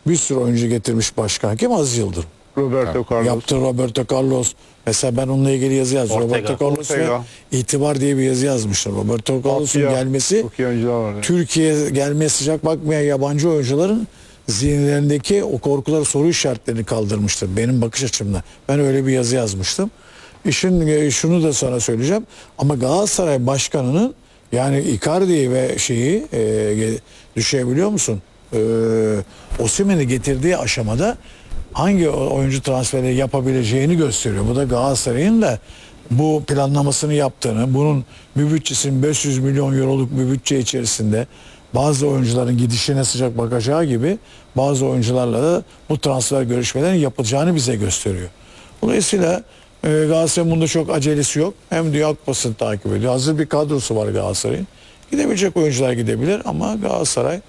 bir sürü oyuncu getirmiş başkan. Kim? Aziz Yıldırım. Roberto Carlos. Yaptı Roberto Carlos. Mesela ben onunla ilgili yazı yazdım. Roberto Carlos ve İtibar diye bir yazı yazmıştım. Roberto Carlos'un gelmesi, Türkiye'ye gelmeye sıcak bakmayan yabancı oyuncuların zihinlerindeki o korkuları, soru işaretlerini kaldırmıştır. Benim bakış açımda. Ben öyle bir yazı yazmıştım. Şunu da sana söyleyeceğim. Ama Galatasaray Başkanı'nın yani Icardi'yi ve düşünebiliyor musun? Osimhen'i getirdiği aşamada hangi oyuncu transferi yapabileceğini gösteriyor. Bu da Galatasaray'ın da bu planlamasını yaptığını, bunun bir bütçesinin 500 milyon euroluk bir bütçe içerisinde bazı oyuncuların gidişine sıcak bakacağı gibi bazı oyuncularla da bu transfer görüşmelerini yapılacağını bize gösteriyor. Dolayısıyla Galatasaray'ın bunda çok acelesi yok. Hem Dünya Kupası'nı takip ediyor. Hazır bir kadrosu var Galatasaray'ın. Gidebilecek oyuncular gidebilir ama Galatasaray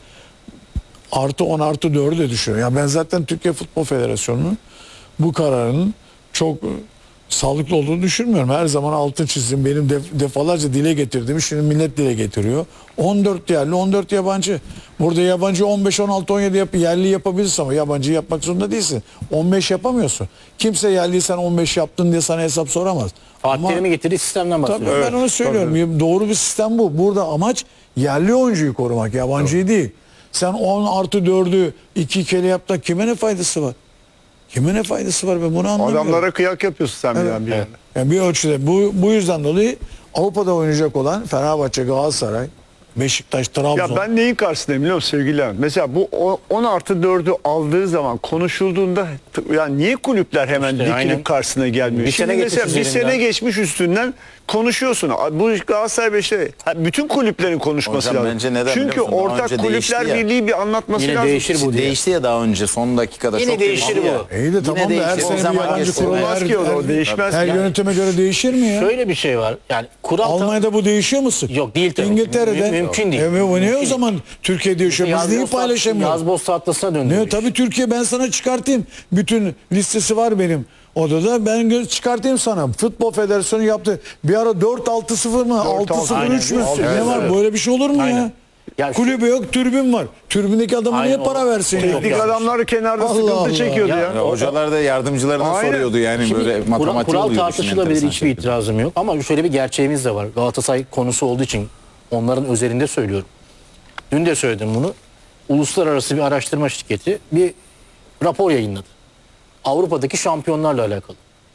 artı 10 artı 4'ü de düşünüyor. Yani ben zaten Türkiye Futbol Federasyonu'nun bu kararının çok sağlıklı olduğunu düşünmüyorum. Her zaman altın çizdim. Benim defalarca dile getirdiğimi şimdi millet dile getiriyor. 14 yerli, 14 yabancı. Burada yabancı 15, 16, 17 yerli yapabilirsin ama yabancı yapmak zorunda değilsin. 15 yapamıyorsun. Kimse yerliyi sen 15 yaptın diye sana hesap soramaz. Fatih Terim'i getirdiği sistemden bahsediyorum. Tabii ben onu söylüyorum. Tabii. Doğru bir sistem bu. Burada amaç yerli oyuncuyu korumak, yabancıyı değil. Sen 10 artı 4'ü 2 kere yap da kime ne faydası var? Kime ne faydası var, ben bunu anlamıyorum. Adamlara kıyak yapıyorsun sen bir yerde. Yani bir ölçüde bu yüzden dolayı Avrupa'da oynayacak olan Fenerbahçe, Galatasaray, Beşiktaş, Trabzon. Ya ben neyin karşısındayım biliyor musun sevgili Levent? Mesela bu 10 artı 4'ü aldığı zaman konuşulduğunda yani niye kulüpler hemen İşte, dikilip aynen. karşısına gelmiyor? Bir Şimdi sene mesela geçmiş bir sene üzerinden. geçmiş üstünden konuşuyorsun. Bu Galatasaray Beşiktaş bütün kulüplerin konuşması Hocam lazım. bence neden Çünkü biliyor musun? Daha ortak önce değişti kulüpler ya. birliği bir anlatması Yine lazım. değişir bu diye. Değişti ya daha önce son dakikada. Yine çok değişir değişti bu. ya. İyi de tamam da her değişir. O sene bir zaman yabancı geçsin. kural Olmaz ki o değişmez. her Yani. yönetime göre değişir mi ya? Şöyle bir şey var. Yani kural Almanya'da bu değişiyor musun? Yok, değil tabii. İngiltere'de. Mümkün değil. O ne o Mümkün zaman Türkiye'de yaşıyor? Biz neyi paylaşamıyoruz? Yazboz tahtasına döndü. Ne tabii Türkiye, ben sana çıkartayım. Bütün listesi var benim odada. Ben çıkartayım sana. Futbol Federasyonu yaptı. Bir ara 4-6-0 mı? 6-0-3 mü? Ne var? Böyle bir şey olur mu ya? Ya Kulübe yok, tribün var. Tribündeki adama Aynen, niye para versin? ya? Teknik adamlar kenarda Allah sıkıntı Allah. çekiyordu ya. Ya hocalar da yardımcılarına Aynen. soruyordu yani böyle matematik kural oluyordu. tartışılabilir, şimdi hiçbir enteresan itirazım yok. Ama şöyle bir gerçeğimiz de var. Galatasaray konusu olduğu için onların özelinde söylüyorum. Dün de söyledim bunu. Uluslararası bir araştırma şirketi bir rapor yayınladı. Avrupa'daki şampiyonlarla alakalı.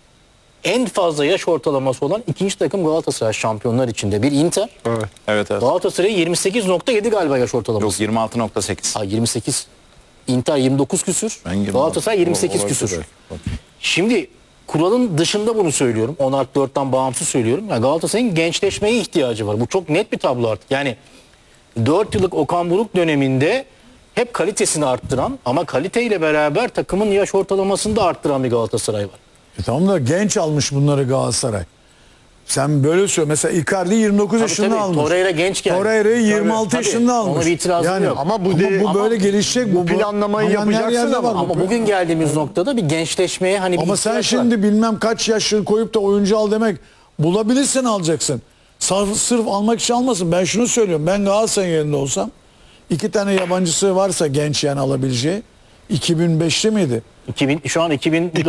En fazla yaş ortalaması olan ikinci takım Galatasaray şampiyonlar içinde. Bir Inter. Evet. Galatasaray'ın 28.7 galiba yaş ortalaması. Yok 26.8. 28. Inter 29 küsür. Galatasaray 28 küsür. Şimdi kuralın dışında bunu söylüyorum. 10 artı 4'ten bağımsız söylüyorum. Yani Galatasaray'ın gençleşmeye ihtiyacı var. Bu çok net bir tablo artık. Yani 4 yıllık Okan Buruk döneminde hep kalitesini arttıran ama kaliteyle beraber takımın yaş ortalamasını da arttıran bir Galatasaray var. Tamam da genç almış bunları Galatasaray. Sen böyle söyle. Mesela Icardi 29 yaşında tabii, almış. Torreira genç geldi. Torreira'yı 26 Tabii, yaşında ona almış. bir itirazım yok. Ama bu böyle gelişecek. bu planlamayı Dünyanın her yapacaksın yerde ama. var bu. Ama bugün geldiğimiz noktada bir gençleşmeye hani bir Ama sen ihtiyaç var. şimdi bilmem kaç yaşını koyup da oyuncu al demek, bulabilirsen alacaksın. Sırf almak için almasın. Ben şunu söylüyorum. Ben Galatasaray'ın yerinde olsam 2 tane yabancısı varsa genç yani alabileceği. 2005'li miydi? Şu an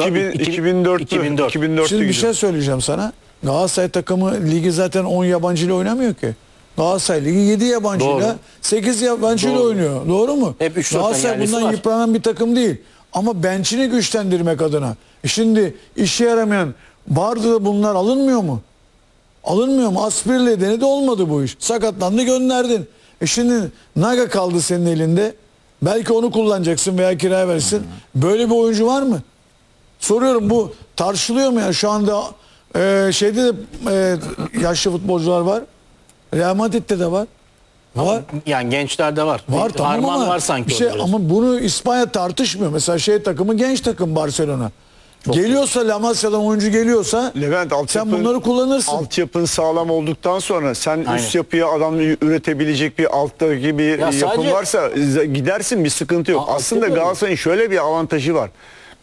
2004. Şimdi bir şey söyleyeceğim sana. Galatasaray takımı ligi zaten 10 yabancıyla oynamıyor ki. Galatasaray ligi 7 yabancıyla, Doğru. 8 yabancıyla oynuyor. Doğru mu? Hep 3-4 tane Galatasaray yerlisi bundan var. yıpranan bir takım değil. Ama bench'ini güçlendirmek adına. Şimdi işe yaramayan vardı da bunlar alınmıyor mu? Alınmıyor mu? Aspirle denedi, olmadı bu iş. Sakatlandı, gönderdin. Şimdi Naga kaldı senin elinde. Belki onu kullanacaksın veya kiraya verirsin. Böyle bir oyuncu var mı? Soruyorum, bu tartışılıyor mu ya? Şu anda şeyde de yaşlı futbolcular var. Real Madrid'de de var. Var. Yani gençlerde var. Var tamam Arman ama var sanki bir şey, orada biraz. ama bunu İspanya tartışmıyor. Mesela takımı genç takım Barcelona. Geliyorsa La Masia'dan oyuncu geliyorsa Levent, sen bunları kullanırsın. Altyapın sağlam olduktan sonra sen Aynen. üst yapıya adam üretebilecek bir alttaki bir Ya yapın sadece- varsa gidersin, bir sıkıntı yok. Aslında altyapı- Galatasaray'ın şöyle bir avantajı var.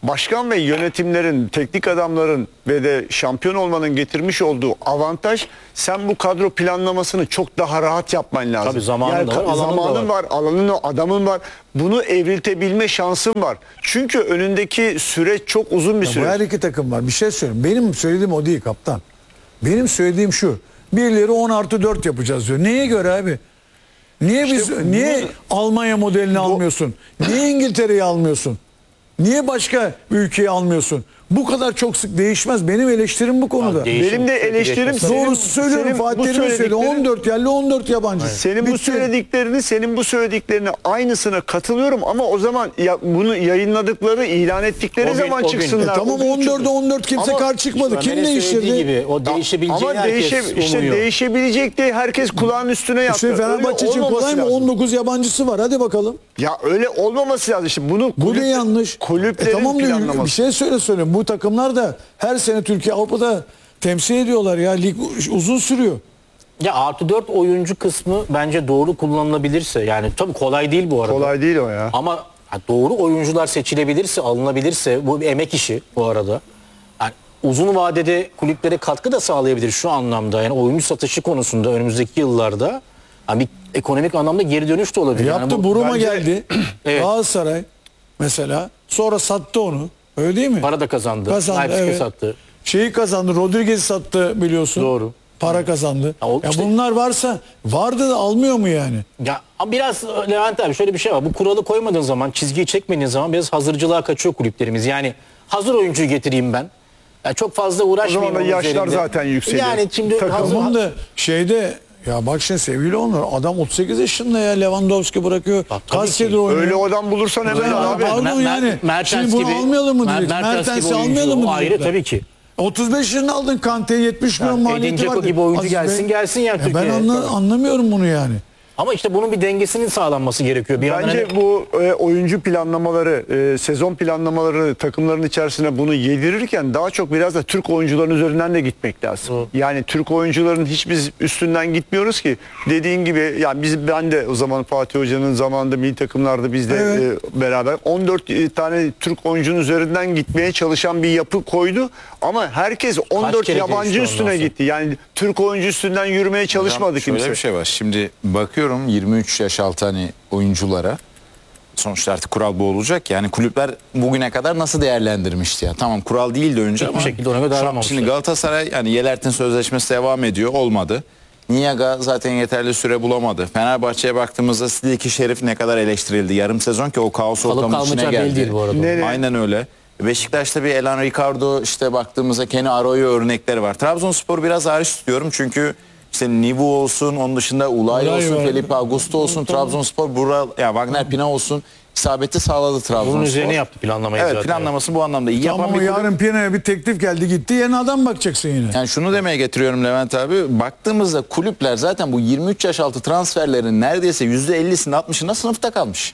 başkan ve yönetimlerin, teknik adamların ve de şampiyon olmanın getirmiş olduğu avantaj, sen bu kadro planlamasını çok daha rahat yapman lazım. Tabii zamanın da var, alanın da zamanın var. var, alanın, adamın var. Bunu evriltebilme şansın var. Çünkü önündeki süreç çok uzun bir Bu süreç. her iki takım var. Bir şey söyleyeyim. Benim söylediğim o değil kaptan. Benim söylediğim şu. Birileri 10+4 yapacağız diyor. Neye göre abi? Niye niye Almanya modelini almıyorsun? Niye İngiltere'yi almıyorsun? Niye başka ülkeyi almıyorsun? Bu kadar çok sık değişmez. Benim eleştirim bu konuda. Benim de eleştirim Doğrusu söylüyorum. Fatih Terim'e söyledi. 14 yerli 14 yabancı. Senin bu söylediklerini aynısına katılıyorum ama o zaman bunu yayınladıkları, ilan ettikleri O gün- zaman o gün. çıksınlar. Tamam, O gün 14'e 14 kimse Ama karşı çıkmadı. Kim Ömer'in söylediği değiştirdi? gibi o değişebileceğini ama herkes işte umuyor. değişebilecek diye herkes kulağın üstüne yaptı. İşte Fenerbahçe Öyle için olmaması kolay mı? lazım. 19 yabancısı var. Hadi bakalım. Ya öyle olmaması lazım. İşte bunu Bu da yanlış. Kulüplerin Tamam diyor, planlaması. bir şey söyleyeyim. Bu takımlar da her sene Türkiye Avrupa'da temsil ediyorlar ya. Lig uzun sürüyor. Ya +4 oyuncu kısmı bence doğru kullanılabilirse, yani tabii kolay değil bu arada. Kolay değil o ya. Ama doğru oyuncular seçilebilirse, alınabilirse, bu bir emek işi bu arada. Yani uzun vadede kulüplere katkı da sağlayabilir şu anlamda. Yani oyuncu satışı konusunda önümüzdeki yıllarda yani bir ekonomik anlamda geri dönüş de olabilir. Yani Yaptı, bu Buruma bence- geldi. Evet. Galatasaray mesela. Sonra sattı onu. Öyle değil mi? para da kazandı. Kazandı, Leipzig'e evet. sattı. Şeyi kazandı. Rodriguez'i sattı biliyorsun. Doğru. Para kazandı. Ya o Ya işte- bunlar vardı da almıyor mu yani? Ya biraz Levent abi şöyle bir şey var. Bu kuralı koymadığın zaman, çizgiyi çekmediğin zaman biraz hazırcılığa kaçıyor kulüplerimiz. Yani hazır oyuncuyu getireyim ben. Ya çok fazla uğraşmayayım. O zaman da onun yaşlar üzerinde. zaten yükseliyor. Yani şimdi Tamam da şeyde ya bak şimdi sevgili onlar, adam 38 yaşında ya, Lewandowski bırakıyor. Bak, tabii Kaç ki. senedir oynuyor. Öyle adam bulursan hemen Ya, al abi. pardon yani. Mertens Şimdi bunu gibi, almayalım mı diyecek? Mertens'i Mertens'i oyuncu, almayalım mı o ayrı diyecekler? tabii ki. 35 yaşında aldın Kante'yi, 70 milyon Edin maliyeti Dzeko var. gibi oyuncu Aziz Bey. gelsin ya Ben Türkiye'ye. anlamıyorum bunu yani. Ama işte bunun bir dengesinin sağlanması gerekiyor. Bir yandan Bence hani- bu oyuncu planlamaları, sezon planlamaları takımların içerisine bunu yedirirken daha çok biraz da Türk oyuncuların üzerinden de gitmek lazım. Yani Türk oyuncuların hiç biz üstünden gitmiyoruz ki. Dediğin gibi yani ben de o zaman Fatih Hoca'nın zamanında milli takımlarda biz de Evet. beraber 14 tane Türk oyuncunun üzerinden gitmeye çalışan bir yapı koydu. Ama herkes 14 kere yabancı değişti ondan üstüne sonra? gitti. Yani Türk oyuncu üstünden yürümeye çalışmadı Şöyle kimse. bir şey var. Şimdi bakıyorum 23 yaş altı hani oyunculara. Sonuçta artık kural bu olacak. Yani kulüpler bugüne kadar nasıl değerlendirmişti ya? Tamam, kural değildi önce ama şekilde ona göre şu an davranmamışlar. şimdi Galatasaray yani Yelert'in sözleşmesi devam ediyor. Olmadı. Niyaga zaten yeterli süre bulamadı. Fenerbahçe'ye baktığımızda Siliki Şerif ne kadar eleştirildi. Yarım sezon ki o kaos Kalıp ortamının içine kalmayacağı belli geldi. değil bu arada. Nereye? Aynen öyle. Beşiktaş'ta bir Elan Ricardo, işte baktığımızda Kenny Arroyo örnekleri var. Trabzonspor biraz hariç tutuyorum çünkü işte Nivu olsun, onun dışında Ulay Ulay olsun, var. Felipe Augusto olsun, Trabzonspor, ya Wagner Pina olsun, isabeti sağladı Trabzonspor. Bunun üzerine yaptı planlamayı Evet, zaten. planlaması bu anlamda iyi Tamam, yapan bir kulüp. yarın Pina'ya bir teklif geldi gitti, yeni adam bakacaksın yine. Yani şunu demeye getiriyorum Levent abi. Baktığımızda kulüpler zaten bu 23 yaş altı transferlerin neredeyse %50'sinde 60'ında sınıfta kalmış.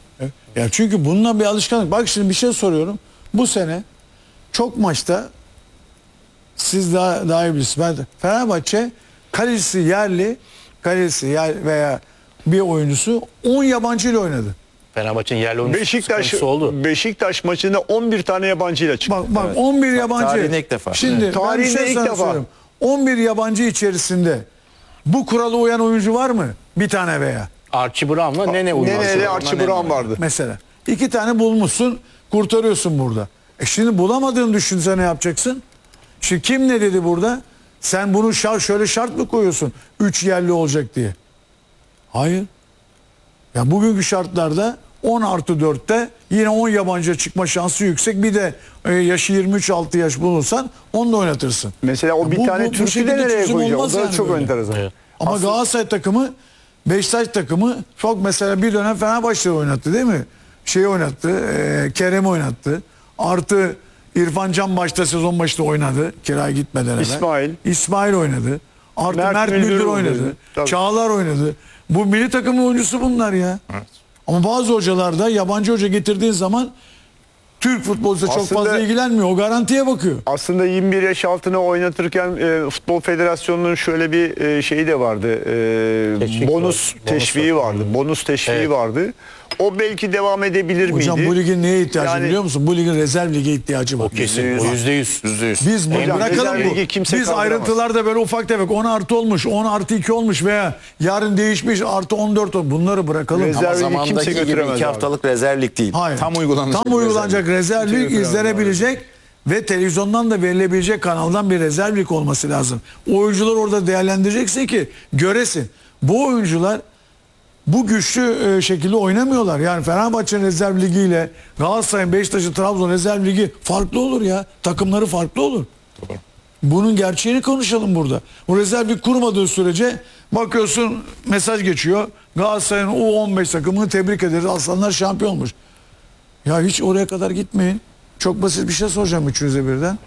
Ya çünkü bununla bir alışkanlık. Bak şimdi bir şey soruyorum. Bu sene çok maçta siz daha iyi bilirsiniz. Fenerbahçe kalecisi yerli veya bir oyuncusu 10 yabancı ile oynadı. Fenerbahçe'nin yerli oyuncusu Beşiktaş sıkıntısı oldu. Beşiktaş maçında 11 tane yabancıyla çıktı. Bak 11 yabancı. tarihinde ilk defa. Şimdi Evet. ben bir Tarihinde şey ilk sana defa. söyleyeyim. 11 yabancı içerisinde bu kurala uyan oyuncu var mı? Bir tane veya. Archie Brown'la Nene uyuyor. Nene'yle Archie Brown vardı. Mesela 2 tane bulmuşsun, kurtarıyorsun burada. Şimdi bulamadığını düşünse ne yapacaksın? Şimdi kim ne dedi burada? Sen bunu şöyle şart mı koyuyorsun? 3 yerli olacak diye. Hayır. Ya bugünkü şartlarda 10+4'te yine 10 yabancı çıkma şansı yüksek. Bir de yaşı 23-6 yaş bulursan onu da oynatırsın. Mesela o bir tane Türk'ü şekilde de nereye çözüm koyacak? O olmaz da yani çok böyle. enteresan. Evet. Ama Galatasaray takımı, Beşiktaş takımı çok mesela bir dönem Fenerbahçe'yi oynattı değil mi? Oynattı, Kerem oynattı. Artı İrfan Can başta sezon başında oynadı. Kiraya gitmeden evvel. İsmail oynadı. Artı Mert, Mert Müldür Müldür oynadı. oynadı. Tabii. Çağlar oynadı. Bu milli takımın oyuncusu bunlar ya. Ama bazı hocalar da yabancı hoca getirdiğin zaman Türk futbolcusu çok Aslında- fazla ilgilenmiyor. O garantiye bakıyor. Aslında 21 yaş altına oynatırken Futbol Federasyonu'nun şöyle bir şeyi de vardı. Teşvik Bonus var. teşviği vardı. Bonus teşviği Evet. vardı. O belki devam edebilir Hocam miydi? bu ligin neye ihtiyacı Yani- biliyor musun? Bu ligin rezerv lige ihtiyacı var. O kesin. O %100. Biz bunu Hocam, bırakalım rezerv bu. ligi kimse Biz kaldıramaz. ayrıntılarda böyle ufak tefek 10 artı olmuş, 10 artı 2 olmuş veya yarın değişmiş artı 14 olmuş. Bunları bırakalım. Rezerv Ama ligi zamandaki kimse gibi götüremez 2 abi. haftalık rezervlik değil. Hayır. Tam uygulanacak. Tam uygulanacak rezerv lig götüremez izlenebilecek ve televizyondan da verilebilecek kanaldan bir rezerv lig olması lazım. O oyuncuları orada değerlendireceksin ki göresin. Bu oyuncular bu güçlü şekilde oynamıyorlar. Yani Fenerbahçe'nin rezerv ligiyle Galatasaray'ın, Beşiktaş'ın, Trabzon rezerv ligi farklı olur ya. Takımları farklı olur. Bunun gerçeğini konuşalım burada. Bu rezerv lig kurmadığı sürece bakıyorsun mesaj geçiyor. Galatasaray'ın U15 takımını tebrik ederiz. Aslanlar şampiyon olmuş. Ya hiç oraya kadar gitmeyin. Çok basit bir şey soracağım üçünüze birden.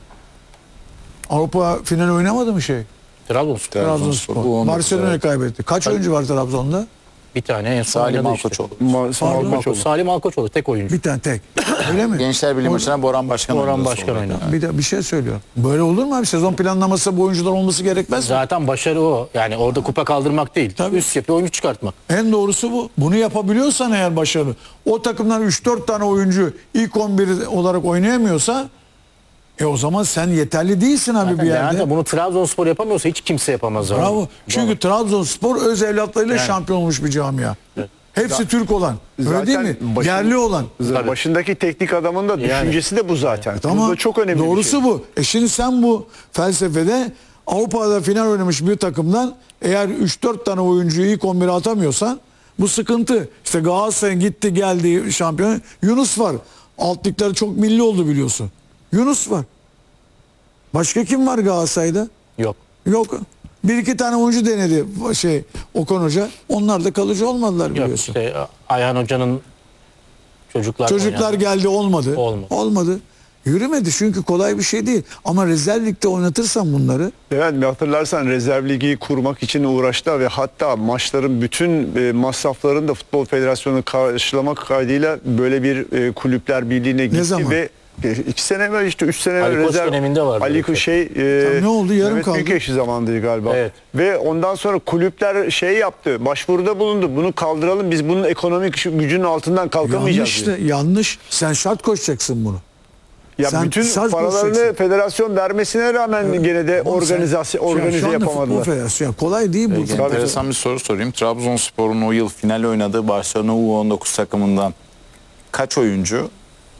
Avrupa final oynamadı mı şey? Trabzonspor. Trabzonspor. Bu 19, Barcelona'ya evet. kaybetti. Kaç oyuncu var Trabzon'da? Bir tane en son Salim oynadı işte. Malkoçoğlu. Salim Malkoçoğlu tek oyuncu. Bir tane tek. Öyle mi? Gençler Birliği maçına Boran Başkan Boran oynadı Başkan sonra. oynadı. Bir şey söylüyorum. Böyle olur mu abi? Sezon planlaması bu oyuncular olması gerekmez mi? Zaten başarı o. Yani orada kupa kaldırmak değil. Tabii. Üst yapı oyuncu çıkartmak. En doğrusu bu. Bunu yapabiliyorsan eğer başarılı. O takımdan 3-4 tane oyuncu ilk 11 olarak oynayamıyorsa o zaman sen yeterli değilsin abi bir yerde. Yani bunu Trabzonspor yapamıyorsa hiç kimse yapamaz. abi. Bravo. Çünkü Trabzonspor öz evlatlarıyla şampiyon olmuş bir camia. Hepsi Türk olan. Öyle değil mi? Yerli olan. Başındaki teknik adamın da düşüncesi de bu zaten. Tamam. Bu da çok önemli Doğrusu bir şey. bu. Şimdi sen bu felsefede Avrupa'da final oynamış bir takımdan eğer 3-4 tane oyuncuyu ilk 11'e atamıyorsan bu sıkıntı. İşte Galatasaray'ın gitti geldi şampiyon. Yunus var. Alt ligler çok milli oldu biliyorsun. Yunus var. Başka kim var Galatasaray'da? Yok. Yok. Bir iki tane oyuncu denedi Okan Hoca. Onlar da kalıcı olmadılar Yok biliyorsun. işte Ayhan Hoca'nın çocuklar oynadı. Geldi olmadı. Olmadı. Yürümedi çünkü kolay bir şey değil. Ama rezerv ligde oynatırsan bunları Evet, hatırlarsan rezerv ligi kurmak için uğraştı ve hatta maçların bütün masraflarını da Futbol Federasyonu karşılamak kaydıyla böyle bir kulüpler birliğine gitti zaman? ve 2 sene evvel işte 3 sene Ali evvel Koç döneminde vardı Ali öyle Koç ne oldu? Yarım Mehmet kaldı. Büyükeşi zamanıydı galiba. Evet. Ve ondan sonra kulüpler yaptı. Başvuruda bulundu. Bunu kaldıralım. Biz bunun ekonomik gücünün altından kalkamayacağız. yanlış diye. da yanlış. Sen şart koşacaksın bunu. Ya Sen bütün saz paralarını bozacaksın. federasyon vermesine rağmen gene de Ama sen- organize şu anda yapamadılar. Futbol Federasyonu kolay değil bu. Peki, enteresan bir soru sorayım. Trabzonspor'un o yıl final oynadığı Barcelona U19 takımından kaç oyuncu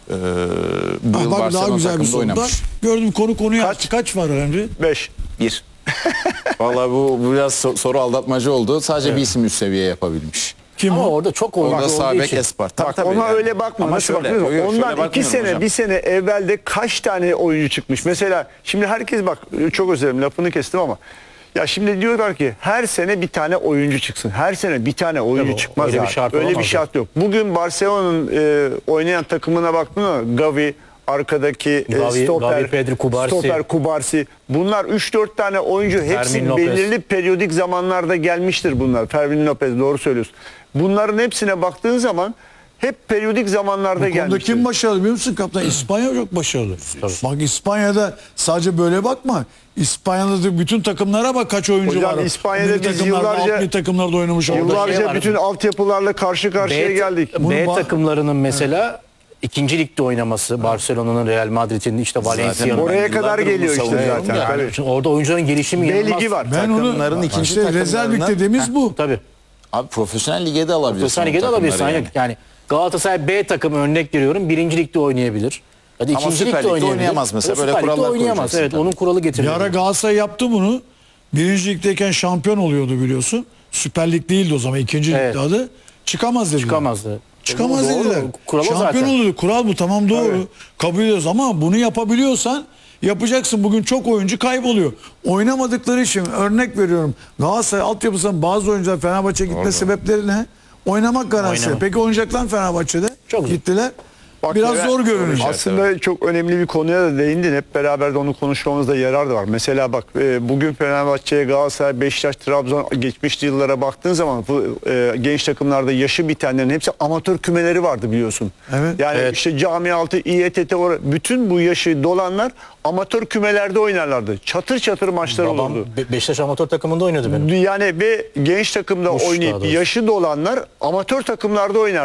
bu yıl Bak daha Barcelona güzel bir takımında soru. oynamış? Bak, gördüm konuyu açtı. Kaç var Emre? 5. Bir. Vallahi bu biraz soru aldatmacı oldu. Sadece bir isim üst seviye yapabilmiş. Kim Ama o? orada çok oyuncu Orada olduğu Sabek için. Espar. Bak ona öyle bakma. Ama Nasıl şöyle, bakıyorsun? şöyle Ondan 2 bakmıyorum sene, hocam. bir sene evvelde kaç tane oyuncu çıkmış? Mesela şimdi herkes bak çok özür dilerim lafını kestim ama ya şimdi diyorlar ki her sene bir tane oyuncu çıksın. Her sene bir tane oyuncu Tabii, çıkmaz. öyle bir abi. şart öyle bir olamaz şart yok. Bugün Barcelona'nın oynayan takımına baktın mı? Gavi, arkadaki Gavi, Pedri, Kubarsi. stoper Kubarsi. Bunlar 3-4 tane oyuncu hepsi Fermin Lopez. belirli periyodik zamanlarda gelmiştir bunlar. Fermin Lopez doğru söylüyorsun. Bunların hepsine baktığın zaman hep periyodik zamanlarda Bu konuda gelmiştir. kim başarılı biliyor musun kaptan? İspanya çok başarılı. Bak İspanya'da sadece böyle bakma. İspanya'da bütün takımlara bak kaç oyuncu Hocam, var. İspanya'da Milli biz takımlarda, yıllarca- alt milli takımlarda oynamış. orada. Yıllar- Yıllarca var. bütün altyapılarla karşı karşıya geldik. Bunu B ba- takımlarının mesela ikinci ligde oynaması, Barcelona'nın, Real Madrid'in, işte Valencia'nın. Oraya kadar yıllardır geliyor bunu işte savunuyorum zaten. ya. Tabii. Yani şimdi orada oyuncuların gelişimi B inanılmaz. ligi var. Ben onu Takımların ikinci işte rezerv lig takımlarından- dediğimiz bu. Tabii. Abi profesyonel lige de alabilirsin. Profesyonel o ligde de alabilirsin. takımları Yani. Yani Galatasaray B takımı örnek veriyorum. Birinci ligde oynayabilir. Ya da Ama ikinci Süper ligde Lig'de oynayabilir. oynayamaz mesela. O Böyle Süper Lig'de kurallar oynayamaz. koyacaksın Evet, tabii. onun kuralı Bir getirilir. ara Galatasaray yaptı bunu. Birinci ligdeyken şampiyon oluyordu biliyorsun. Süper Lig değildi o zaman. İkinci Evet. ligde adı. Çıkamaz dediler. Çıkamazdı. Çıkamaz Doğru, dediler. kural o Şampiyon zaten. oluyordu. Kural bu tamam doğru. Kabul ediyoruz ama bunu yapabiliyorsan yapacaksın. Bugün çok oyuncu kayboluyor. Oynamadıkları için örnek veriyorum. Galatasaray altyapısından bazı oyuncular Fenerbahçe'ye gitme sebepleri ne? Oynamak garantisi. Oynamak. Peki oynayacaklar mı Fenerbahçe'de? Çok zor. Gittiler. Bak, Biraz evet, zor görünüyor. Aslında çok önemli bir konuya da değindin. Hep beraber de onu konuşmamızda yarar da var. Mesela bak bugün Fenerbahçe'ye, Galatasaray, Beşiktaş, Trabzon geçmiş yıllara baktığın zaman bu genç takımlarda yaşı bitenlerin hepsi amatör kümeleri vardı biliyorsun. Evet. Yani Evet. işte Camialtı, İETT bütün bu yaşı dolanlar amatör kümelerde oynarlardı. Çatır çatır maçlar Babam olurdu. Beşiktaş amatör takımında oynadı benim. Yani ve genç takımda Muş daha oynayıp doğrusu. yaşı dolanlar amatör takımlarda oynardı.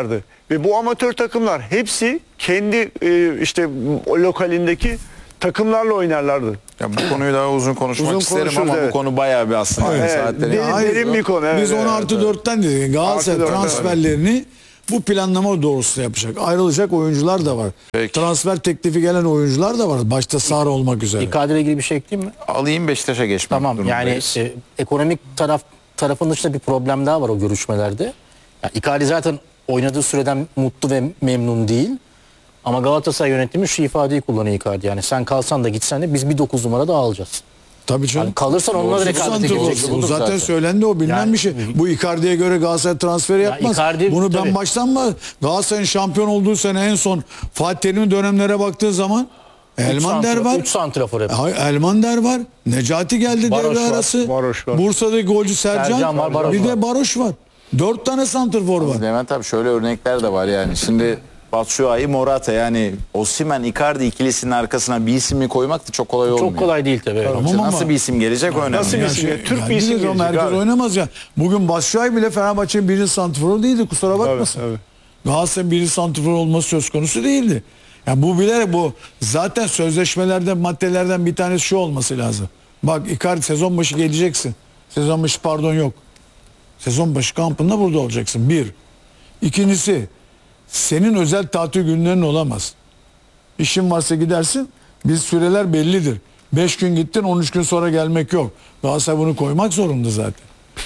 Ve bu amatör takımlar hepsi kendi işte o lokalindeki takımlarla oynarlardı. Ya bu konuyu daha uzun konuşmak Uzun isterim konuşuruz, ama evet. bu konu bayağı bir aslında Evet, saatleri. derin- Hayır, derin bir konu, evet, Biz 10 evet, artı 4'ten dedik. Galatasaray Artı dört, transferlerini bu planlama doğrultusunda yapacak. Ayrılacak oyuncular da var. Peki. Transfer teklifi gelen oyuncular da var. Başta Sarı olmak üzere. Icardi ile ilgili bir şey ekleyeyim mi? Alayım Beşiktaş'a geçmek Tamam yani durumundayız. ekonomik tarafın dışında bir problem daha var o görüşmelerde. Yani Icardi zaten oynadığı süreden mutlu ve memnun değil. Ama Galatasaray yönetimi şu ifadeyi kullanıyor Icardi. Yani sen kalsan da gitsen de biz bir 9 numara daha alacağız. Tabii canım. Yani kalırsan onunla da Bu rekabete santrfor. gireceksin. Bu zaten söylendi, o bilinen Yani- bir şey. Bu Icardi'ye göre Galatasaray transferi yapmaz. Icardi, Bunu ben tabii. baştan mı Galatasaray'ın şampiyon olduğu sene en son Fatih Terim'in dönemlere baktığı zaman Elmander var. 3 santrafor hep. Elmander var. Necati geldi Baroş devre var, arası. Baroş var. Bursa'daki golcü Sercan. Sercan var, Baroş bir var. de Baroş var. 4 tane santrfor var. Levent abi şöyle örnekler de var yani. Şimdi Batshuayi, Morata yani Osimhen, Icardi ikilisinin arkasına bir ismi koymak da çok kolay olmuyor. Çok kolay değil tabii. evet. Tamam İşte ama- nasıl bir isim gelecek o önemli. Nasıl bir Yani isim? Türk bir isim biliriz ama gelecek herkes abi. oynamaz ya. Bugün Batshuayi bile Fenerbahçe'nin birinci santrforu değildi, kusura bakmasın. Evet, evet. Galatasaray'ın birinci santrfor olması söz konusu değildi. Yani bu bilerek, bu zaten sözleşmelerde maddelerden bir tanesi şu olması lazım. Bak Icardi sezon başı geleceksin. Sezon başı pardon yok. Sezon başı kampında burada olacaksın. Bir. İkincisi, senin özel tatil günlerin olamaz. İşin varsa gidersin. Biz süreler bellidir. 5 gün gittin, 13 gün sonra gelmek yok. Galatasaray bunu koymak zorunda zaten.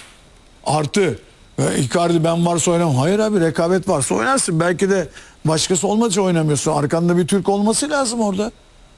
Artı Icardi ben varsa oynamam. Hayır abi, rekabet varsa oynarsın. Belki de başkası olmadığı için oynamıyorsun. Arkanda bir Türk olması lazım orada.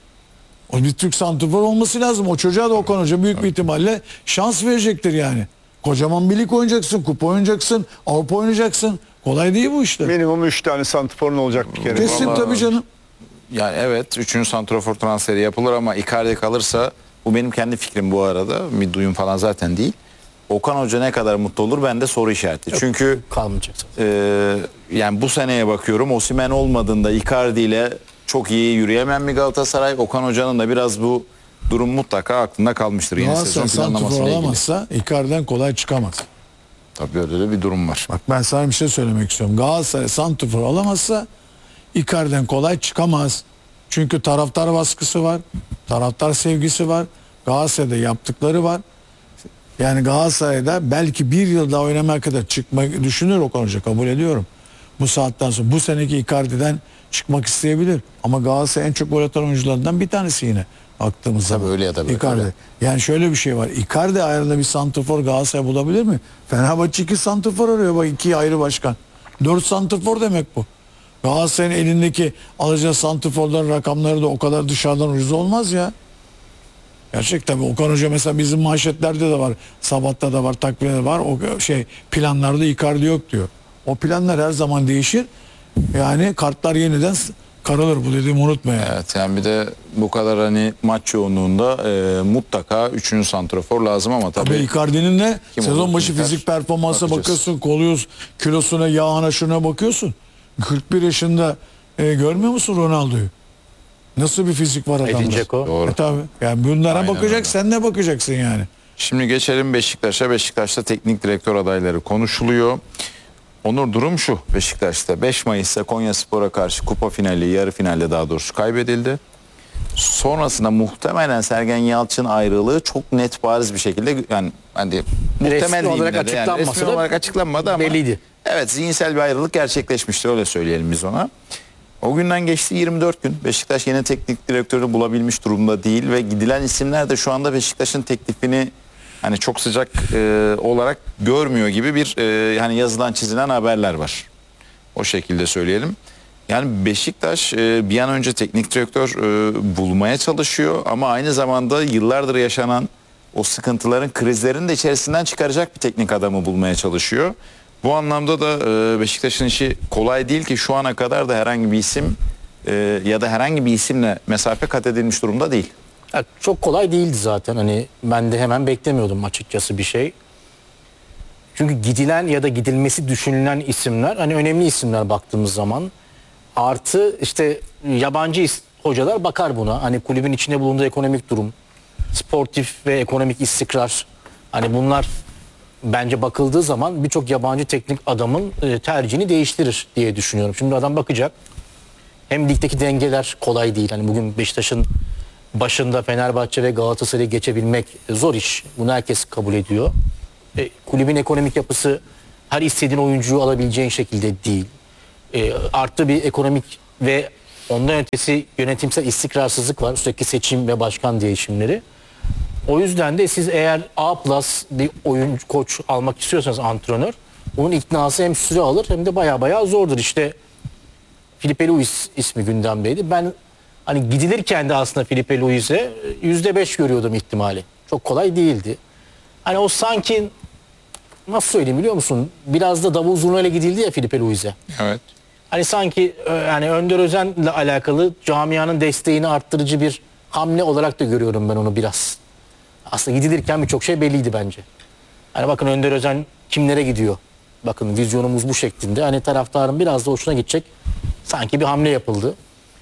O bir Türk santrfor olması lazım. O çocuğa da Okan Hoca büyük bir ihtimalle şans verecektir yani. Kocaman bir lig oynayacaksın, kupa oynayacaksın, Avrupa oynayacaksın. Kolay değil bu işte. Minimum 3 tane santrforun olacak bir kere. Kesin Vallahi- tabii canım. Yani evet 3. santrafor transferi yapılır ama Icardi kalırsa, bu benim kendi fikrim bu arada, bir duyum falan zaten değil. Okan Hoca ne kadar mutlu olur bende soru işareti. Çünkü Kalmayacak zaten. yani bu seneye bakıyorum, Osimhen olmadığında Icardi ile çok iyi yürüyemeyen bir Galatasaray. Okan Hoca'nın da biraz bu durum mutlaka aklında kalmıştır. Yeni sezon Galatasaray santrfor planlamasıyla ilgili. olamazsa Icardi'den kolay çıkamaz. Tabii öyle de bir durum var. Bak ben sana bir şey söylemek istiyorum. Galatasaray santrfor olamazsa Icardi'den kolay çıkamaz. Çünkü taraftar baskısı var. Taraftar sevgisi var. Galatasaray'da yaptıkları var. Yani Galatasaray'da belki bir yıl daha oynamaya kadar çıkmayı düşünür Okan Hoca, kabul ediyorum. Bu saatten sonra bu seneki Icardi'den çıkmak isteyebilir. Ama Galatasaray en çok gol atan oyuncularından bir tanesi yine baktığımız Tabii zaman. öyle ya da böyle. Icardi. Yani şöyle bir şey var. Icardi ayarında bir santrfor Galatasaray bulabilir mi? Fenerbahçe 2 santrfor arıyor. Bak 2 ayrı başkan. 4 santrfor demek bu. Galatasaray'ın elindeki alacağı santrforların rakamları da o kadar dışarıdan ucuz olmaz ya. Gerçekten Okan Hoca mesela bizim manşetlerde de var. Sabah'ta da var, takvimde var. O şey planlarda Icardi yok diyor. O planlar her zaman değişir. Yani kartlar yeniden karılır, bu dediğimi unutma yani. Evet yani bir de bu kadar hani maç yoğunluğunda mutlaka 3. santrafor lazım ama Tabii tabii Icardi'nin de Kim sezon olur, başı kim biter? fizik performansa Bakacağız. bakıyorsun. Koluyuz, kilosuna, yağına, şuna bakıyorsun. 41 yaşında görmüyor musun Ronaldo'yu? Nasıl bir fizik var adamda? Edin Dzeko. Doğru. Tabii. Yani bunlara Aynen bakacak, öyle. sen ne bakacaksın yani? Şimdi geçelim Beşiktaş'a. Beşiktaş'ta teknik direktör adayları konuşuluyor. Onur, durum şu: Beşiktaş'ta 5 Mayıs'ta Konyaspor'a karşı kupa finali, yarı finalde daha doğrusu kaybedildi. Sonrasında muhtemelen Sergen Yalçın ayrılığı çok net, bariz bir şekilde, yani hani muhtemel olarak diyeyim de, yani açıklanmasa resmi da olarak açıklanmadı ama belliydi. evet, zihinsel bir ayrılık gerçekleşmiştir, öyle söyleyelim biz ona. O günden geçti 24 gün. Beşiktaş yeni teknik direktörü bulabilmiş durumda değil ve gidilen isimler de şu anda Beşiktaş'ın teklifini hani çok sıcak olarak görmüyor gibi bir hani yazılan çizilen haberler var. O şekilde söyleyelim. Yani Beşiktaş bir an önce teknik direktör bulmaya çalışıyor ama aynı zamanda yıllardır yaşanan o sıkıntıların, krizlerin de içerisinden çıkaracak bir teknik adamı bulmaya çalışıyor. Bu anlamda da Beşiktaş'ın işi kolay değil ki şu ana kadar da herhangi bir isim ya da herhangi bir isimle mesafe kat edilmiş durumda değil. Ya çok kolay değildi zaten. Hani ben de hemen beklemiyordum açıkçası bir şey. Çünkü gidilen ya da gidilmesi düşünülen isimler hani önemli isimler baktığımız zaman. Artı işte yabancı hocalar bakar buna. Hani kulübün içinde bulunduğu ekonomik durum, sportif ve ekonomik istikrar. Hani bunlar bence bakıldığı zaman birçok yabancı teknik adamın tercihini değiştirir diye düşünüyorum. Şimdi adam bakacak. Hem ligdeki dengeler kolay değil. Hani bugün Beşiktaş'ın başında Fenerbahçe ve Galatasaray'ı geçebilmek zor iş. Bunu herkes kabul ediyor. Kulübün ekonomik yapısı her istediğin oyuncuyu alabileceğin şekilde değil. Artı bir ekonomik ve ondan ötesi yönetimsel istikrarsızlık var. Sürekli seçim ve başkan değişimleri. O yüzden de siz eğer A+ bir oyuncu koç almak istiyorsanız antrenör, onun iknası hem süre alır hem de baya zordur. İşte Filipe Luis ismi gündemdeydi. Ben hani gidilirken de aslında Filipe Luis'e %5 görüyordum ihtimali. Çok kolay değildi. Hani o sanki nasıl söyleyeyim biliyor musun? Biraz da davul zurnayla gidildi ya Filipe Luis'e. Evet. Hani sanki yani Önder Özen'le alakalı camianın desteğini arttırıcı bir hamle olarak da görüyorum ben onu biraz. Aslında gidilirken birçok şey belliydi bence. Hani bakın Önder Özen kimlere gidiyor? Bakın vizyonumuz bu şeklinde. Hani taraftarın biraz da hoşuna gidecek sanki bir hamle yapıldı.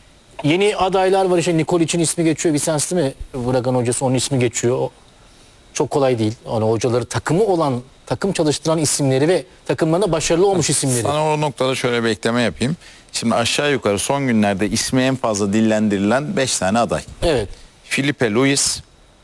Yeni adaylar var işte Nikolic'in ismi geçiyor. Vicens değil mi? Bragan hocası onun ismi geçiyor. O çok kolay değil. Hani hocaları takımı olan, takım çalıştıran isimleri ve takımlarına başarılı olmuş isimleri. Sana o noktada şöyle bir ekleme yapayım. Şimdi aşağı yukarı son günlerde ismi en fazla dillendirilen 5 tane aday. Evet. Filipe Luis,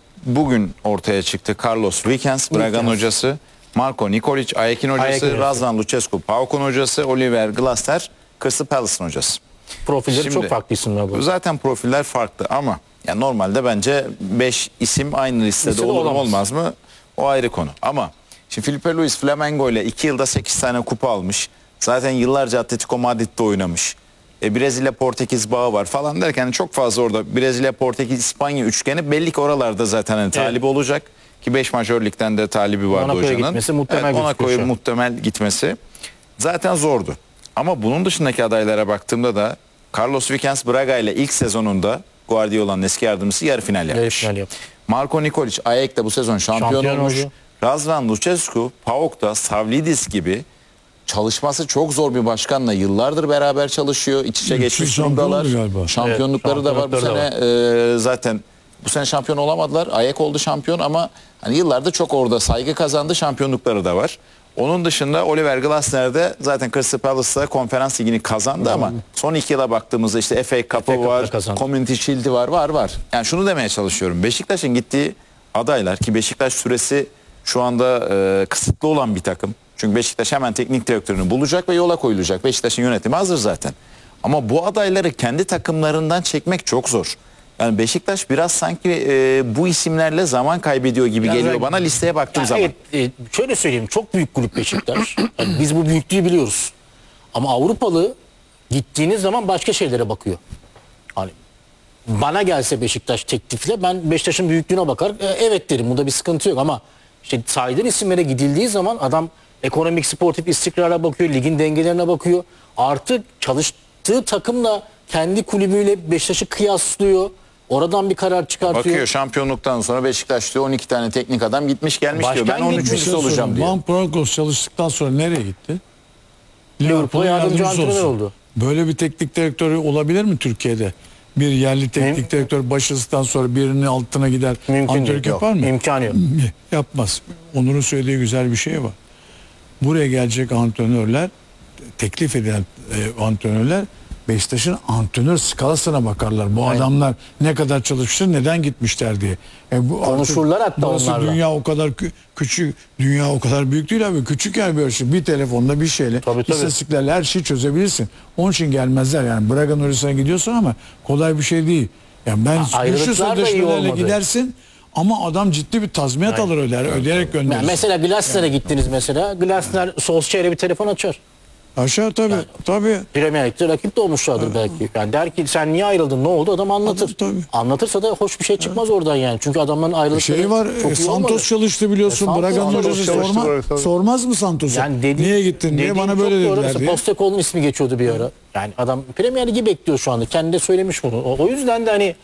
bugün ortaya çıktı Carlos Vicens, Bragan hocası, Marco Nikolic, Ayekin hocası, Ayekin Razvan Lucescu, PAOK'un hocası, Oliver Glasner, Crystal Palace'ın hocası. Profilleri Şimdi, çok farklı isimler bu. Zaten profiller farklı ama yani normalde bence 5 isim aynı listede olur mu olamaz. olmaz mı o ayrı konu. Ama şimdi Filipe Luis Flamengo ile 2 yılda 8 tane kupa almış. Zaten yıllarca Atletico Madrid'de oynamış. Brezilya Portekiz bağı var falan derken çok fazla orada Brezilya Portekiz İspanya üçgeni belli ki oralarda zaten hani talibi olacak ki 5 majör ligden de talibi vardı Monaco'ya hocanın. gitmesi muhtemel Evet, gözüküyor Monaco'ya şu an. muhtemel gitmesi zaten zordu. Ama bunun dışındaki adaylara baktığımda da Carlos Vicens Braga ile ilk sezonunda Guardiola'nın eski yardımcısı yarı final yapmış. final yaptı. Marco Nikolic Ayek'te bu sezon şampiyon olmuş. oldu. Razvan Lucescu PAOK'ta Savlidis gibi çalışması çok zor bir başkanla yıllardır beraber çalışıyor. İç içe geçmiş şampiyon durumdalar. oldu galiba. Şampiyonlukları da var. Bu şampiyonlukları sene zaten bu sene şampiyon olamadılar. Ayek oldu şampiyon ama hani yıllardır çok orada saygı kazandı. Şampiyonlukları da var. Onun dışında Oliver Glasner de zaten Crystal Palace'da konferans ligini kazandı ama son 2 yıla baktığımızda işte FA Cup'ı var, kazandı. Community Shield'i var. Yani şunu demeye çalışıyorum. Beşiktaş'ın gittiği adaylar ki Beşiktaş süresi şu anda kısıtlı olan bir takım. Çünkü Beşiktaş hemen teknik direktörünü bulacak ve yola koyulacak. Beşiktaş'ın yönetimi hazır zaten. Ama bu adayları kendi takımlarından çekmek çok zor. Yani Beşiktaş biraz sanki bu isimlerle zaman kaybediyor gibi Biraz geliyor da- bana listeye baktığım Yani zaman. evet, şöyle söyleyeyim çok büyük kulüp Beşiktaş. Yani biz bu büyüklüğü biliyoruz. Ama Avrupalı gittiğiniz zaman başka şeylere bakıyor. Hani bana gelse Beşiktaş teklifle ben Beşiktaş'ın büyüklüğüne bakar. Evet derim bunda bir sıkıntı yok ama işte saydığın isimlere gidildiği zaman adam ekonomik sportif istikrara bakıyor, ligin dengelerine bakıyor. Artık çalıştığı takımla kendi kulübüyle Beşiktaş'ı kıyaslıyor. Oradan bir karar çıkartıyor. Bakıyor şampiyonluktan sonra Beşiktaş diyor 12 tane teknik adam gitmiş gelmiş diyor. Ben Başkan 13.'sü olacağım diyor. Van Bronckhorst çalıştıktan sonra nereye gitti? Liverpool'a yardımcı antrenör olsun. oldu. Böyle bir teknik direktörü olabilir mi Türkiye'de? Bir yerli teknik direktör başarısından sonra birinin altına gider Mümkün antrenörlük değil. yapar mı? İmkanı yok. Yapmaz. Onur'un söylediği güzel bir şey var. Buraya gelecek antrenörler, teklif edilen antrenörler Beşiktaş'ın antrenör skalasına bakarlar. Bu adamlar ne kadar çalışmıştır, neden gitmişler diye. Bu Konuşurlar artık hatta burası onlarla. dünya o kadar küçük, dünya o kadar büyük değil abi. Küçük yer bir şey. Bir telefonla bir şeyle, Tabii. istatistiklerle her şeyi çözebilirsin. Onun için gelmezler yani. Braga Norris'e gidiyorsun ama kolay bir şey değil. Yani ben güçlü ayrılıklar da iyi sözleşmelerle olmadı. gidersin ama adam ciddi bir tazminat alır ödeyerek gönderir. Yani mesela Glasner'e gittiniz mesela. Glasner Solskjaer'e bir telefon açar. Aşağı tabii. Tabii. Premier Lig'de rakip de olmuşlardır belki. Yani der ki sen niye ayrıldın ne oldu adam anlatır. Tabii. Anlatırsa da hoş bir şey çıkmaz oradan yani. Çünkü adamların ayrılıkları Şey var, çok iyi Santos olmadı. çalıştı biliyorsun. Santos Braga'nın çalıştı, hocası çalıştı. sormaz mı Santos'a? Yani Niye gittin diye bana böyle dediler diye. Postecoglou'nun ismi geçiyordu bir ara. Yani adam Premier Ligi bekliyor şu anda. Kendi de söylemiş bunu. O yüzden de hani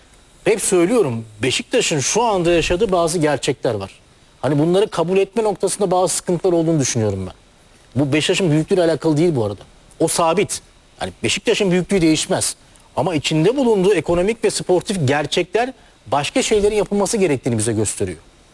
hep söylüyorum. Beşiktaş'ın şu anda yaşadığı bazı gerçekler var. Hani bunları kabul etme noktasında bazı sıkıntılar olduğunu düşünüyorum ben. Bu Beşiktaş'ın büyüklüğüyle alakalı değil bu arada. O sabit. Yani Beşiktaş'ın büyüklüğü değişmez. Ama içinde bulunduğu ekonomik ve sportif gerçekler başka şeylerin yapılması gerektiğini bize gösteriyor.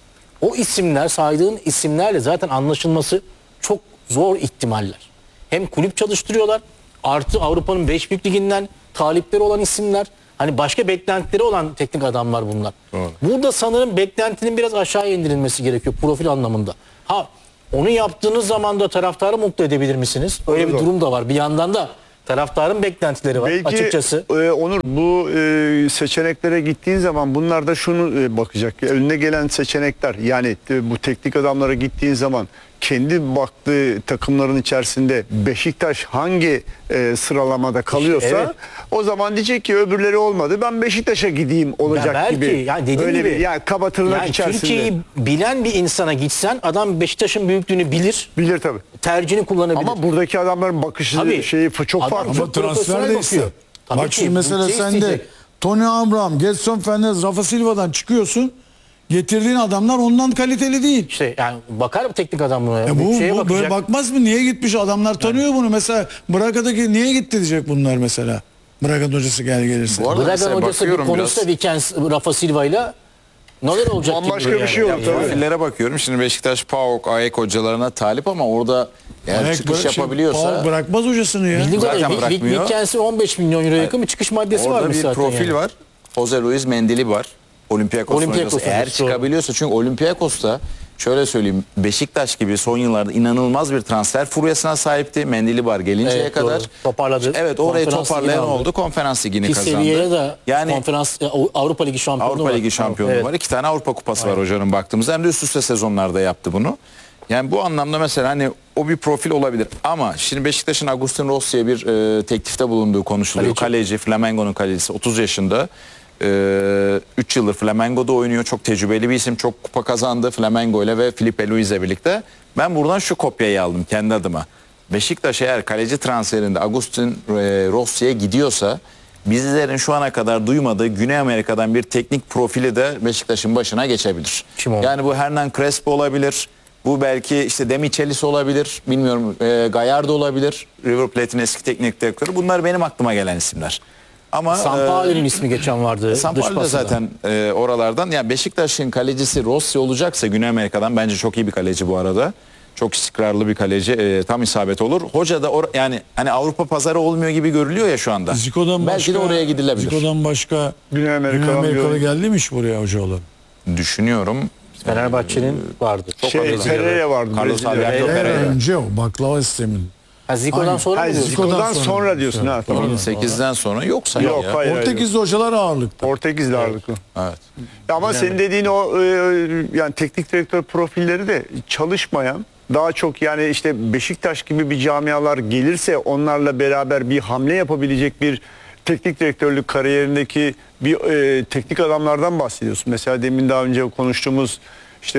O isimler, saydığın isimlerle zaten anlaşılması çok zor ihtimaller. Hem kulüp çalıştırıyorlar, artı Avrupa'nın 5 büyük liginden talipleri olan isimler. Hani başka beklentileri olan teknik adamlar bunlar. Doğru. Burada sanırım beklentinin biraz aşağı indirilmesi gerekiyor profil anlamında. Ha, onu yaptığınız zaman da taraftarı mutlu edebilir misiniz? Öyle bir durum da var. Bir yandan da taraftarın beklentileri var Belki açıkçası. Onur, bu seçeneklere gittiğin zaman bunlar da şunu bakacak. Önüne gelen seçenekler, yani bu teknik adamlara gittiğin zaman kendi baktığı takımların içerisinde Beşiktaş hangi sıralamada kalıyorsa evet. o zaman diyecek ki öbürleri olmadı, ben Beşiktaş'a gideyim olacak belki, gibi. yani dediğim Öyle gibi, bir, yani kaba tırnak Yani içerisinde. Türkiye'yi bilen bir insana gitsen adam Beşiktaş'ın büyüklüğünü bilir, Bilir tabii. tercihini kullanabilir. Ama buradaki adamların bakışı Tabii. şeyi çok Adam farklı. Ama çok transfer profesyonel de ister. bakıyor. Tabii Bak ki, şimdi mesela bütçe sen de isteyecek. Tony Abraham, Gedson Fernandes, Rafa Silva'dan çıkıyorsun. Getirdiğin adamlar ondan kaliteli değil. İşte yani bakar mı teknik adam buna? Bu Bütçeye böyle bakacak. bakmaz mı? Niye gitmiş? Adamlar tanıyor bunu. Mesela Braka'daki niye gitti diyecek bunlar mesela. Braka'nın hocası gelirse. Bu arada Bragan mesela hocası bir bakıyorum konuşsa biraz. Vikens Rafa Silva'yla neler olacak gibi Bambaşka duruyor bir şey yani. olur tabii. Profillere bakıyorum. Şimdi Beşiktaş PAOK, AEK hocalarına talip ama orada eğer çıkış yapabiliyorsa Paul bırakmaz hocasını ya. Bildiğim Zaten kadarıyla bırakmıyor. Vikens'in 15 milyon euro yakın bir çıkış maddesi orada varmış bir zaten. profil yani. var. Jose Luis Mendili var. Olympiakos Olympiakos hocası. Eğer hocası, doğru. çıkabiliyorsa, çünkü Olympiakos'ta şöyle söyleyeyim, Beşiktaş gibi son yıllarda inanılmaz bir transfer furyasına sahipti. Mendili var gelinceye Evet, kadar. doğru. Toparladı. Evet, orayı Konferans toparlayan ligini aldı. oldu. Konferans ligini Ki kazandı. seviyeye de Yani konferans Avrupa Ligi şampiyonu Avrupa var. Ligi şampiyonluğu Evet. var. 2 tane Avrupa Kupası var hocanın baktığımızda. Hem de üst üste sezonlarda yaptı bunu. Yani bu anlamda mesela hani o bir profil olabilir. Ama şimdi Beşiktaş'ın Agustin Rossi'ye bir teklifte bulunduğu konuşuluyor. Kaleci, Flamengo'nun kalecisi, 30 yaşında. 3 yıldır Flamengo'da oynuyor. Çok tecrübeli bir isim. Çok kupa kazandı Flamengo ile ve Filipe Luis'le birlikte. Ben buradan şu kopyayı aldım kendi adıma. Beşiktaş eğer kaleci transferinde Agustin Rossi'ye gidiyorsa, bizlerin şu ana kadar duymadığı Güney Amerika'dan bir teknik profili de Beşiktaş'ın başına geçebilir. Kim o? Yani bu Hernan Crespo olabilir. Bu belki işte Demichelis olabilir. Bilmiyorum, Gallardo olabilir. River Plate'in eski teknik direktörü. Bunlar benim aklıma gelen isimler. Ama Sampaoli'nin ismi geçen vardı. Sampaoli dış de pasında. zaten oralardan. Yani Beşiktaş'ın kalecisi Rossi olacaksa Güney Amerika'dan, bence çok iyi bir kaleci bu arada. Çok istikrarlı bir kaleci. Tam isabet olur. Hoca da yani hani Avrupa pazarı olmuyor gibi görülüyor ya şu anda. Zico'dan Belki de oraya gidilebilir. Zico'dan başka Güney Amerikalı geldi mi iş buraya hoca olan? Düşünüyorum. Fenerbahçe'nin vardı. Pereira vardı. Carlos Brezilya. Alberto Pereira. Önce o baklava sistemin. Ha, Zico'dan Aynen. sonra mı Hayır, diyorsun? Zico'dan sonra diyorsun ha. Tamam. 2008'den sonra yoksa Yok, ya. hayır. Portekizli hocalar ağırlıkta. Portekizli ağırlıklı. Evet. Ama senin dediğin o yani teknik direktör profilleri de çalışmayan, daha çok yani işte Beşiktaş gibi bir camialar gelirse onlarla beraber bir hamle yapabilecek bir teknik direktörlük kariyerindeki bir teknik adamlardan bahsediyorsun. Mesela demin daha önce konuştuğumuz işte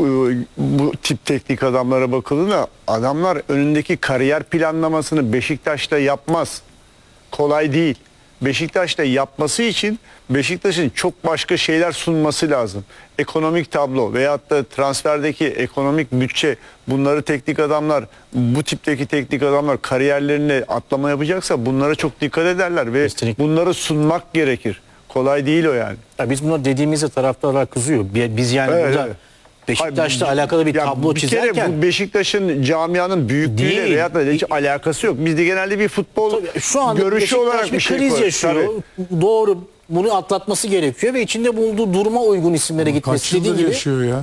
bu tip teknik adamlara bakıldığında adamlar önündeki kariyer planlamasını Beşiktaş'ta yapmaz. Kolay değil. Beşiktaş'ta yapması için Beşiktaş'ın çok başka şeyler sunması lazım. Ekonomik tablo veyahut da transferdeki ekonomik bütçe, bunları teknik adamlar, bu tipteki teknik adamlar kariyerlerine atlama yapacaksa bunlara çok dikkat ederler ve Kesinlikle. bunları sunmak gerekir. Kolay değil o yani. Ya biz bunu dediğimizde taraftarlar kızıyor. Biz yani Evet, burada evet. Beşiktaş'la Hayır, alakalı bir ya tablo bir çizerken kere bu Beşiktaş'ın camianın büyüklüğüyle Değil. veyahut da hiç alakası yok. Bizde genelde bir futbol tabii şu anda görüşü Beşiktaş olarak bir şey kriz koyuyoruz. yaşıyor. Doğru. Bunu atlatması gerekiyor ve içinde bulunduğu duruma uygun isimlere Kaç gitmesi dediği yıldır gibi. yaşıyor ya?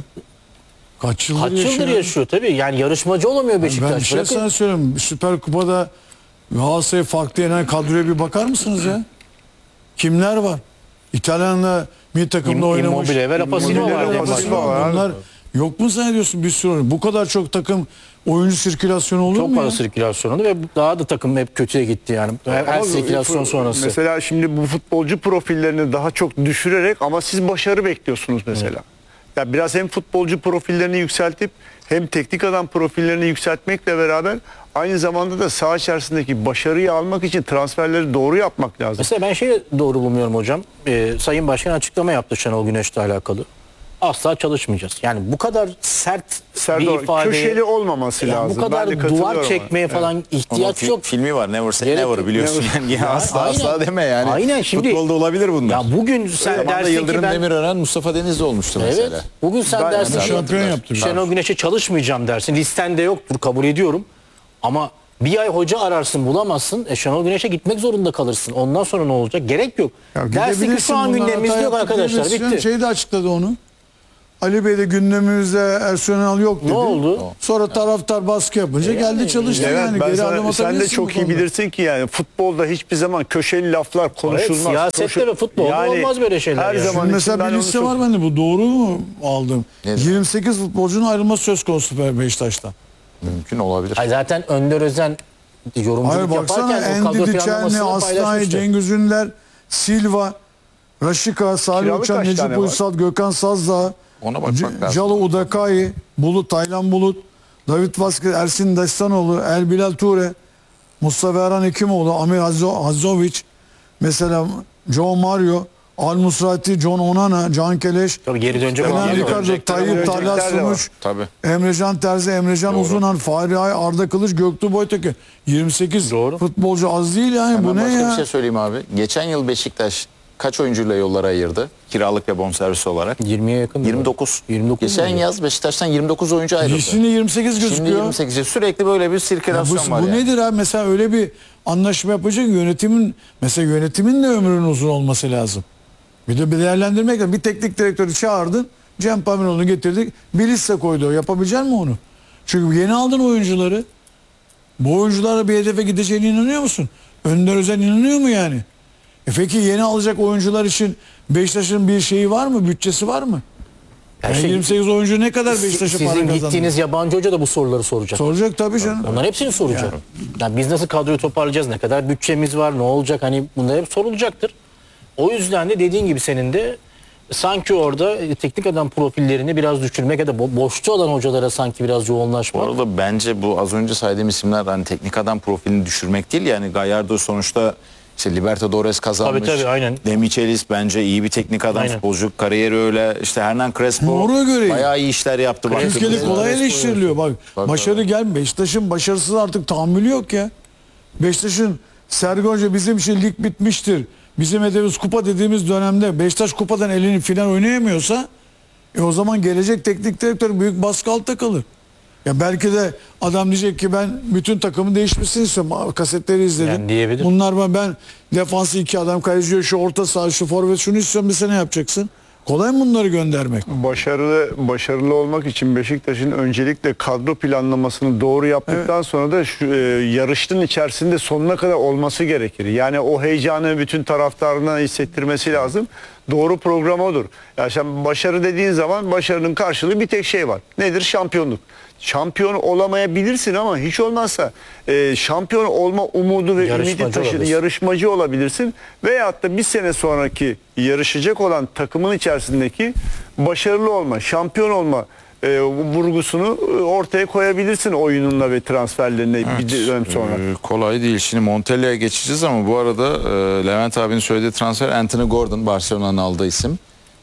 Kaç yıldır Kaç yıldır yaşıyor tabii. Yani yarışmacı olamıyor Ben Beşiktaş. bir şey Bırakın- sana söyleyeyim. Süper Kupa'da Galatasaray farklı yenen kadroya bir bakar mısınız ya? Kimler var? İtalyan'la bir takımda oynamış. Immobile ve Rafa Silva Immobile var ve en Rafa başta. Silva var. Bunlar yok mu zannediyorsun bir sürü? Bu kadar çok takım oyuncu sirkülasyonu olur Çok mu fazla ya? sirkülasyonu ve daha da takım hep kötüye gitti yani. Her Ama sirkülasyon sonrası. Mesela şimdi bu futbolcu profillerini daha çok düşürerek ama siz başarı bekliyorsunuz mesela. Ya biraz hem futbolcu profillerini yükseltip hem teknik adam profillerini yükseltmekle beraber aynı zamanda da saha içerisindeki başarıyı almak için transferleri doğru yapmak lazım. Mesela ben şeyi doğru bulmuyorum hocam. Sayın Başkan açıklama yaptı Şenol Güneş'le alakalı. asla çalışmayacağız. Yani bu kadar sert bir Serdar, ifade, köşeli olmaması yani lazım. bu kadar Ben de katılıyorum duvar ama. çekmeye falan Onun ihtiyaç yok. filmi var Never Say Gerek Never yok. biliyorsun. Yani asla Aynen. asla deme yani. Aynen, şimdi Futbolda olabilir bunlar. Ya bugün sen Zamanında dersin ki Yıldırım ben Demirören Mustafa Denizli olmuştu evet, mesela. bugün sen Ben- dersin ki Şampiyon yaptı. Şenol Güneş'e çalışmayacağım dersin. Listende yoktur, kabul ediyorum. Ama bir ay hoca ararsın, bulamazsın. Şenol Güneş'e gitmek zorunda kalırsın. Ondan sonra ne olacak? Gerek yok. Ya Dersin ki gidebilirsin, şu an bunlar gündemimizde hata yok yaptık arkadaşlar. diyebilirsin. Bitti. Şey de açıkladı onu. Ali Bey de gündemimizde Ersun Yanal yok dedi. Ne oldu? Sonra taraftar baskı yapınca geldi çalıştı Evet, yani. ben Geri sana- adım sen de atabilirsin çok bu iyi konuda. bilirsin ki yani futbolda hiçbir zaman köşeli laflar konuşulmaz. siyasette ve futbolda olmaz böyle şeyler Her yani. zaman Şimdi mesela için ben bir onu liste çok- var bende, bu doğru mu aldım? Nedir? 28 futbolcunun ayrılması söz konusu Beşiktaş'tan. Mümkün olabilir. Ay zaten Önder Özen yorumculuk Hayır baksana, yaparken o kadro Endidi Çerni, planlamasını Aslanay, paylaşmıştı. Cengiz Ünder, Silva, Raşika, Salih Kiralık Uçan, kaç Necip tane var? Uysal, Gökhan Sazdağ, Ona bakmak lazım. Calo Udakay, Bulut, Taylan Bulut, David Vazquez, Ersin Destanoğlu, El Bilal Ture, Mustafa Erhan Hekimoğlu, Amir Hazovic, mesela Joe Mario, Al Musrati, John Onana, Can Keleş, Tabii geri dönecek Kenan olan da var. Ricardo, Dönecekler, Tayyip dönecekler Talha de var. Sunuç, Tabii. Emrecan Terzi, Emrecan Uzunan, Fahri Ay, Arda Kılıç, Göktuğ Boytekin. 28 Doğru. futbolcu az değil yani. Hemen Bu ne başka ya? bir şey söyleyeyim abi. Geçen yıl Beşiktaş kaç oyuncuyla yollara ayırdı? Kiralık ve bonservis olarak. 20'ye yakın. 29. 29 Geçen mu? yaz Beşiktaş'tan 29 oyuncu ayrıldı. Şimdi 28 Şimdi gözüküyor. 28. Sürekli böyle bir Ya sirkülasyon var bu yani. nedir abi? Mesela öyle bir anlaşma yapacak yönetimin, mesela yönetimin de ömrünün uzun olması lazım. Bir de bir değerlendirmek lazım. Bir teknik direktörü çağırdın. Cem Pamiroğlu'nu getirdik. Bir liste koydu. Yapabilecek mi onu? Çünkü yeni aldın oyuncuları. Bu oyunculara bir hedefe gideceğine inanıyor musun? Önder Özen inanıyor mu yani? Peki yeni alacak oyuncular için Beşiktaş'ın bir şeyi var mı? Bütçesi var mı? Her Yani şey- 28 oyuncu ne kadar Beşiktaş'a para Sizin kazandı? gittiğiniz yabancı hoca da bu soruları soracak. Soracak tabii canım. Onların hepsini soracak. Yani biz nasıl kadroyu toparlayacağız? Ne kadar bütçemiz var? Ne olacak? Hani bunlar hep sorulacaktır. O yüzden de dediğin gibi senin de sanki orada teknik adam profillerini biraz düşürmek ya da boşta olan hocalara sanki biraz Bu yoğunlaşmak. arada bence bu az önce saydığım isimler hani teknik adam profilini düşürmek değil. Yani Gallardo sonuçta işte Libertadores kazanmış. Tabii, aynen. Demichelis bence iyi bir teknik adam, Aynen. futbolcu. Kariyeri öyle. İşte Hernan Crespo Ona göre. bayağı iyi işler yaptı. Türkiye'de baktığımızda. kolay eleştiriliyor. Bak Bak, başarı gel. Beşiktaş'ın başarısız artık tahammülü yok ya. Beşiktaş'ın Sergen Hoca bizim için lig bitmiştir. Bizim hedefimiz kupa dediğimiz dönemde Beşiktaş kupadan elini final oynayamıyorsa o zaman gelecek teknik direktör büyük baskı altta kalır. Ya belki de adam diyecek ki ben bütün takımın değişmesini istiyorum. Kasetleri izledim. Yani diyebilir. Bunlar ben defansı 2 adam, kaleci şu orta saha, şu forvet şunu istiyorum, bir ne yapacaksın? Kolay mı bunları göndermek? Başarılı olmak için Beşiktaş'ın öncelikle kadro planlamasını doğru yaptıktan sonra da şu yarışın içerisinde sonuna kadar olması gerekir. Yani o heyecanı bütün taraftarına hissettirmesi lazım. Doğru program odur. Ya sen başarı dediğin zaman başarının karşılığı bir tek şey var. Nedir? Şampiyonluk. Şampiyon olamayabilirsin ama hiç olmazsa şampiyon olma umudu ve Yarışmacı ümidi taşıdığın olabilirsin. yarışmacı olabilirsin. Veyahut da bir sene sonraki yarışacak olan takımın içerisindeki başarılı olma, şampiyon olma vurgusunu ortaya koyabilirsin oyununla ve transferlerine bir dönem sonra. Kolay değil. Şimdi Montella'ya geçeceğiz ama bu arada Levent abinin söylediği transfer Anthony Gordon, Barcelona'nın aldığı isim.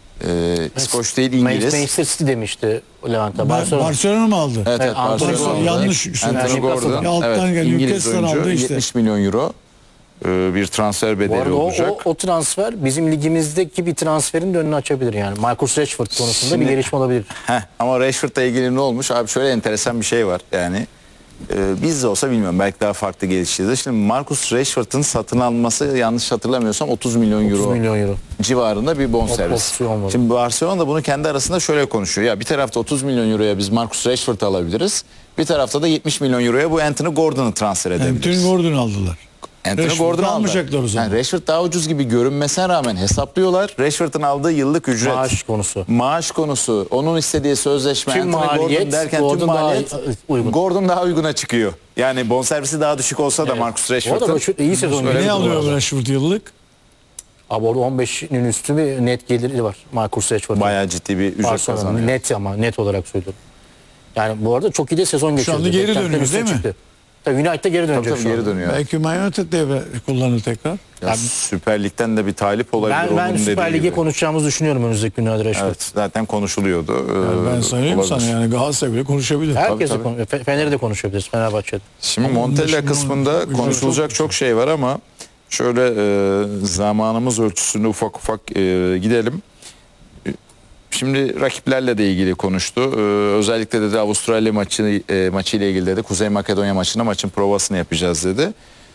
İskoç değil, İngiliz. Manchester City demişti Levent abi. Barcelona. Barcelona mı aldı? Evet, evet, Anthony Barcelona'da. Gordon. Yanlış Anthony söyledim. Gordon, Ya alttan evet, geliyor, İngiliz Newcastle'dan oyuncu, aldı işte. 70 milyon euro bir transfer Bu bedeli arada olacak. o transfer bizim ligimizdeki bir transferin de önünü açabilir yani. Marcus Rashford konusunda bir gelişme olabilir. Ama Rashford'la ilgili ne olmuş? Abi şöyle enteresan bir şey var. Yani biz de olsa bilmiyorum, belki daha farklı gelişeceğiz. Şimdi Marcus Rashford'un satın alması yanlış hatırlamıyorsam 30 milyon 30 euro milyon euro. civarında bir bonservis. Opsiyon var. Şimdi Barcelona da bunu kendi arasında şöyle konuşuyor. Ya bir tarafta 30 milyon euroya biz Marcus Rashford'u alabiliriz. Bir tarafta da 70 milyon euroya bu Anthony Gordon'u transfer edebiliriz. Anthony Gordon aldılar. Anthony Rashford'u Gordon'u almayacaklar o zaman. Yani Rashford daha ucuz gibi görünmesine rağmen hesaplıyorlar. Rashford'un aldığı yıllık ücret. Maaş konusu. Maaş konusu. Onun istediği sözleşme. Tüm Anthony maliyet, Gordon derken tüm Gordon daha maliyet uygun. Gordon daha uyguna çıkıyor. Yani bonservisi daha düşük olsa da Evet. Marcus Bu arada Rashford'un. Rashford iyi sezon Öyle bir Ne geçirdi. durum alıyor var. Rashford yıllık? Abi orada 15'inin üstü bir net geliri var Marcus Rashford'un. Bayağı ciddi bir ücret Barcelona'nın kazanıyor. net, ama net olarak söylüyorum. Yani bu arada çok iyi de sezon geçirdi. anda geri Beklentilerin dönüyor, üstüne değil mi? çıktı. Tabii United'a geri Tabii dönecek tabii şu geri anda. dönüyor. Belki Man United devre kullanır tekrar. Ya Süper Lig'den de bir talip olabilir. Ben onun Süper dediği Lig'e gibi. konuşacağımızı düşünüyorum önümüzdeki günlerde Rashford. Evet, zaten konuşuluyordu. Ben söyleyeyim Olabilir. sana yani Galatasaray bile konuşabilir. Herkesle tabii. Fener'i de konuşabiliriz Fenerbahçe'de. Şimdi Ama Montella dışında kısmında ücret konuşulacak çok çok şey var ama şöyle zamanımız ölçüsünde ufak ufak gidelim. Şimdi rakiplerle de ilgili konuştu. Özellikle dedi Avustralya maçıyla ilgili dedi. Kuzey Makedonya maçın provasını yapacağız dedi.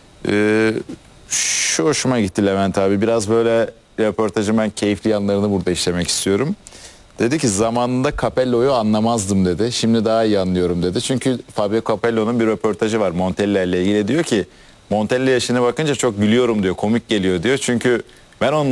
Şu hoşuma gitti Levent abi. Biraz böyle röportajın ben keyifli yanlarını burada işlemek istiyorum. Dedi ki zamanında Capello'yu anlamazdım dedi. Şimdi daha iyi anlıyorum dedi. Çünkü Fabio Capello'nun bir röportajı var Montella ile ilgili. Diyor ki Montella yaşına bakınca çok gülüyorum diyor. Komik geliyor diyor. Çünkü ben onun